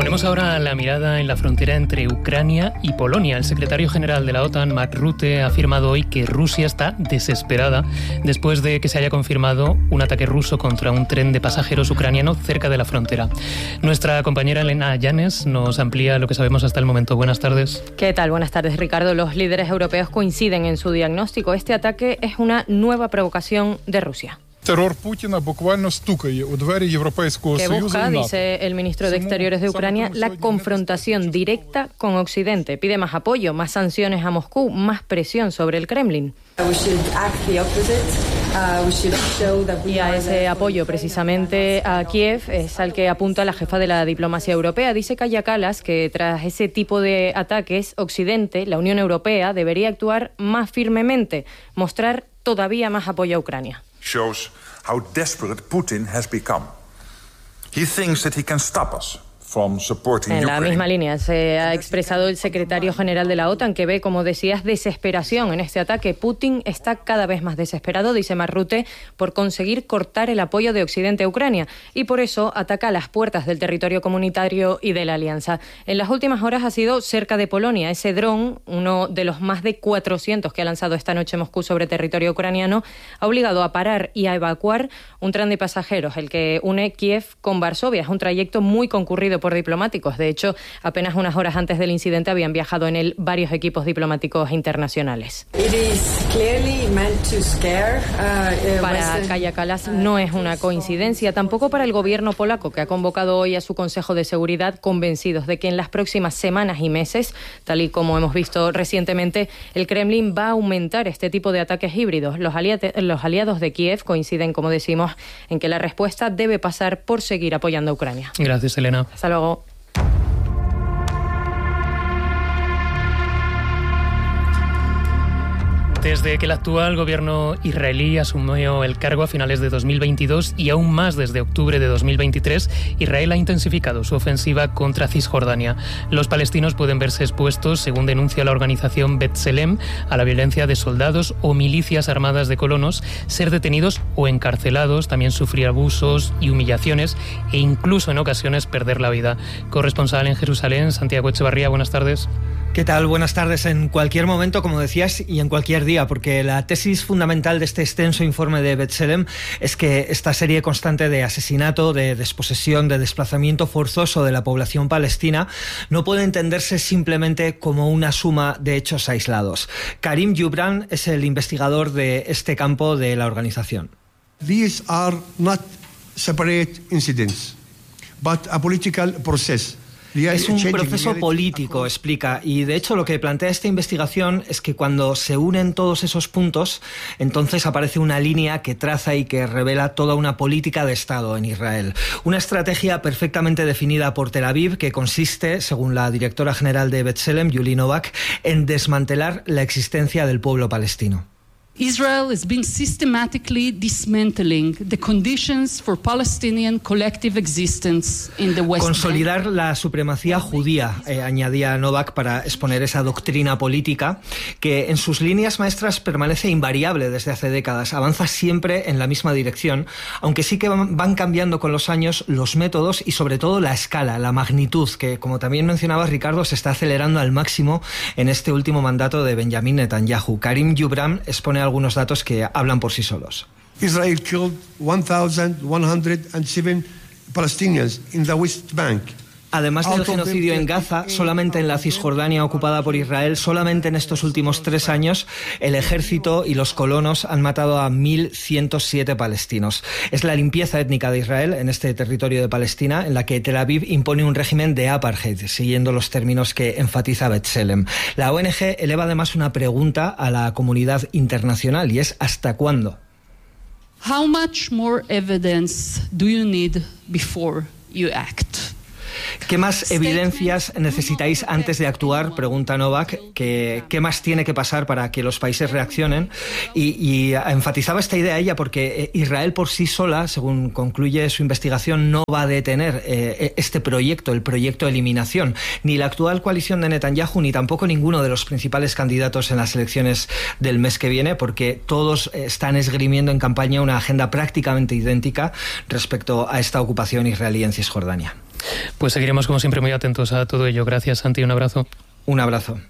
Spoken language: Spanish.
Ponemos ahora la mirada en la frontera entre Ucrania y Polonia. El secretario general de la OTAN, Mark Rutte, ha afirmado hoy que Rusia está desesperada después de que se haya confirmado un ataque ruso contra un tren de pasajeros ucraniano cerca de la frontera. Nuestra compañera Elena Llanes nos amplía lo que sabemos hasta el momento. Buenas tardes. ¿Qué tal? Buenas tardes, Ricardo. Los líderes europeos coinciden en su diagnóstico. Este ataque es una nueva provocación de Rusia. Terror Putina bukvalno стукає у двері Європейського Союзу і busca, НАТО. dice el ministro de Exteriores de Ucrania, la confrontación directa con Occidente. Pide más apoyo, más sanciones a Moscú, más presión sobre el Kremlin. Y a ese apoyo precisamente a Kiev es al que apunta la jefa de la diplomacia europea. Dice Kaja Kallas que tras ese tipo de ataques, Occidente, la Unión Europea, debería actuar más firmemente, mostrar todavía más apoyo a Ucrania. Shows how desperate Putin has become. He thinks that he can stop us from supporting En Ukraine. la misma línea se ha expresado el secretario general de la OTAN, que ve, como decías, desesperación en este ataque. Putin está cada vez más desesperado, dice Mark Rutte, por conseguir cortar el apoyo de Occidente a Ucrania y por eso ataca a las puertas del territorio comunitario y de la alianza. En las últimas horas ha sido cerca de Polonia. Ese dron, uno de los más de 400 que ha lanzado esta noche Moscú sobre territorio ucraniano, ha obligado a parar y a evacuar un tren de pasajeros, el que une Kiev con Varsovia. Es un trayecto muy concurrido por diplomáticos. De hecho, apenas unas horas antes del incidente habían viajado en él varios equipos diplomáticos internacionales. Para Kaja Kallas no es una coincidencia, tampoco para el gobierno polaco, que ha convocado hoy a su Consejo de Seguridad, convencidos de que en las próximas semanas y meses, tal y como hemos visto recientemente, el Kremlin va a aumentar este tipo de ataques híbridos. Los aliados de Kiev coinciden, como decimos, en que la respuesta debe pasar por seguir apoyando a Ucrania. Gracias, Elena. Hasta luego. Desde que el actual gobierno israelí asumió el cargo a finales de 2022 y aún más desde octubre de 2023, Israel ha intensificado su ofensiva contra Cisjordania. Los palestinos pueden verse expuestos, según denuncia la organización B'Tselem, a la violencia de soldados o milicias armadas de colonos, ser detenidos o encarcelados, también sufrir abusos y humillaciones e incluso en ocasiones perder la vida. Corresponsal en Jerusalén, Santiago Echevarría, buenas tardes. ¿Qué tal? Buenas tardes. En cualquier momento, como decías, y en cualquier día, porque la tesis fundamental de este extenso informe de B'Tselem es que esta serie constante de asesinato, de desposesión, de desplazamiento forzoso de la población palestina no puede entenderse simplemente como una suma de hechos aislados. Karim Youbran es el investigador de este campo de la organización. These are not separate incidents, but a political process. Es un proceso político, explica, y de hecho lo que plantea esta investigación es que cuando se unen todos esos puntos, entonces aparece una línea que traza y que revela toda una política de Estado en Israel. Una estrategia perfectamente definida por Tel Aviv que consiste, según la directora general de B'Tselem, Yulie Novak, en desmantelar la existencia del pueblo palestino. Israel has been systematically dismantling the conditions for Palestinian collective existence in the West Bank. Consolidar la supremacía judía, añadía Novak para exponer esa doctrina política que en sus líneas maestras permanece invariable desde hace décadas, avanza siempre en la misma dirección, aunque sí que van cambiando con los años los métodos y sobre todo la escala, la magnitud, que como también mencionaba Ricardo, se está acelerando al máximo en este último mandato de Benjamin Netanyahu. Karim Youbran expone algunos datos que hablan por sí solos. Israel killed 1,107 Palestinians in the West Bank. Además del genocidio en Gaza, solamente en la Cisjordania ocupada por Israel, solamente en estos últimos 3 años, el ejército y los colonos han matado a 1.107 palestinos. Es la limpieza étnica de Israel en este territorio de Palestina, en la que Tel Aviv impone un régimen de apartheid, siguiendo los términos que enfatiza B'Tselem. La ONG eleva además una pregunta a la comunidad internacional, y es ¿hasta cuándo? How much more evidence do you need before you act? ¿Qué más evidencias necesitáis antes de actuar?, pregunta Novak. ¿Qué más tiene que pasar para que los países reaccionen? Y enfatizaba esta idea ella porque Israel por sí sola, según concluye su investigación, no va a detener este proyecto, el proyecto de eliminación. Ni la actual coalición de Netanyahu, ni tampoco ninguno de los principales candidatos en las elecciones del mes que viene, porque todos están esgrimiendo en campaña una agenda prácticamente idéntica respecto a esta ocupación israelí en Cisjordania. Pues seguiremos como siempre muy atentos a todo ello. Gracias, Santi, un abrazo. Un abrazo.